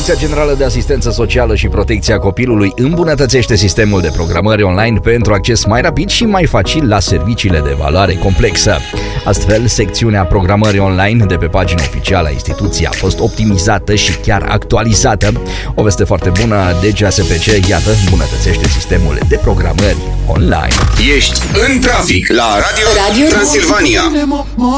Direcția Generală de Asistență Socială și Protecția Copilului îmbunătățește sistemul de programări online pentru acces mai rapid și mai facil la serviciile de valoare complexă. Astfel, secțiunea programării online de pe pagina oficială a instituției a fost optimizată și chiar actualizată. O veste foarte bună, DGASPC, iată, îmbunătățește sistemul de programări online. Ești în trafic la Radio Transilvania.